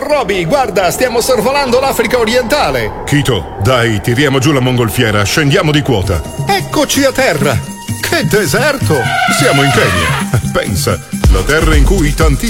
Roby, guarda, stiamo sorvolando l'Africa orientale. Kito, dai, tiriamo giù la mongolfiera, scendiamo di quota. Eccoci a terra. Che deserto! Siamo in Kenya. Pensa, la terra in cui tantissimi